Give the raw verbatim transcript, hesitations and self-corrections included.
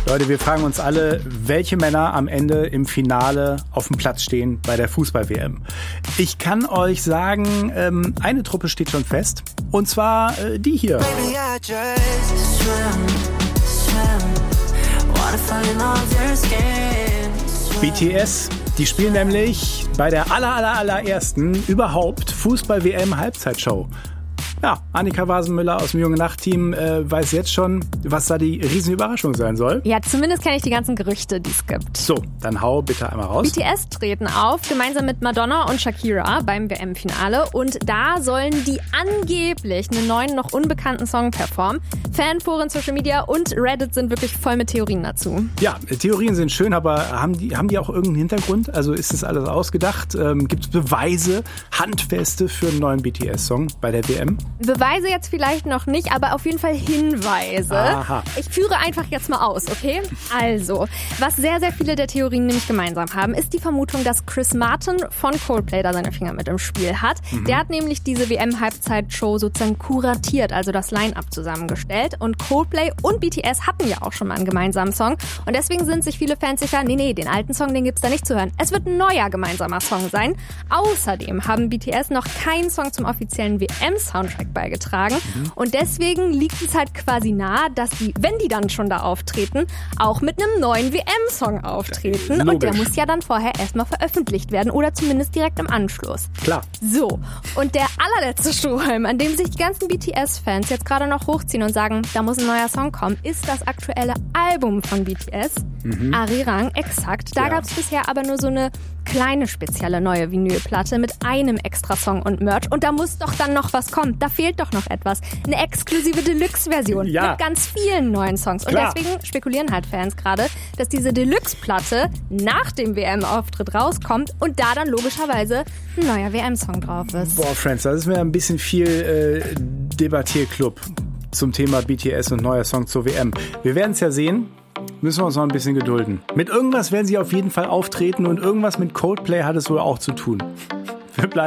Leute, wir fragen uns alle, welche Männer am Ende im Finale auf dem Platz stehen bei der Fußball-W M. Ich kann euch sagen, ähm, eine Truppe steht schon fest. Und zwar äh, die hier. B T S, die spielen nämlich bei der aller, aller, allerersten überhaupt Fußball-W M-Halbzeitshow. Ja, Annika Wasenmüller aus dem Junge Nacht-Team äh, weiß jetzt schon, was da die Riesenüberraschung sein soll. Ja, zumindest kenne ich die ganzen Gerüchte, die es gibt. So, dann hau bitte einmal raus. B T S treten auf, gemeinsam mit Madonna und Shakira beim W M-Finale. Und da sollen die angeblich einen neuen, noch unbekannten Song performen. Fanforen, Social Media und Reddit sind wirklich voll mit Theorien dazu. Ja, Theorien sind schön, aber haben die, haben die auch irgendeinen Hintergrund? Also ist das alles ausgedacht? Ähm, gibt es Beweise, Handfeste für einen neuen B T S-Song bei der W M? Beweise jetzt vielleicht noch nicht, aber auf jeden Fall Hinweise. Aha. Ich führe einfach jetzt mal aus, okay? Also, was sehr, sehr viele der Theorien nämlich gemeinsam haben, ist die Vermutung, dass Chris Martin von Coldplay da seine Finger mit im Spiel hat. Mhm. Der hat nämlich diese W M-Halbzeitshow sozusagen kuratiert, also das Line-Up zusammengestellt. Und Coldplay und B T S hatten ja auch schon mal einen gemeinsamen Song. Und deswegen sind sich viele Fans sicher, nee, nee, den alten Song, den gibt's da nicht zu hören. Es wird ein neuer gemeinsamer Song sein. Außerdem haben B T S noch keinen Song zum offiziellen W M-Soundtrack beigetragen. Mhm. Und deswegen liegt es halt quasi nahe, dass die, wenn die dann schon da auftreten, auch mit einem neuen W M-Song auftreten. Logisch. Und der muss ja dann vorher erstmal veröffentlicht werden oder zumindest direkt im Anschluss. Klar. So, und der allerletzte Strohhalm, an dem sich die ganzen B T S-Fans jetzt gerade noch hochziehen und sagen, da muss ein neuer Song kommen, ist das aktuelle Album von B T S, mhm. Arirang, exakt. Da ja. gab es bisher aber nur so eine kleine spezielle neue Vinylplatte mit einem extra Song und Merch. Und da muss doch dann noch was kommen. Da fehlt doch noch etwas. Eine exklusive Deluxe-Version ja. mit ganz vielen neuen Songs. Und Klar. deswegen spekulieren halt Fans gerade, dass diese Deluxe-Platte nach dem W M-Auftritt rauskommt und da dann logischerweise ein neuer W M-Song drauf ist. Boah, Friends, das ist mir ein bisschen viel äh, Debattierclub zum Thema B T S und neuer Song zur W M. Wir werden es ja sehen. Müssen wir uns noch ein bisschen gedulden. Mit irgendwas werden sie auf jeden Fall auftreten und irgendwas mit Coldplay hat es wohl auch zu tun. Wir bleiben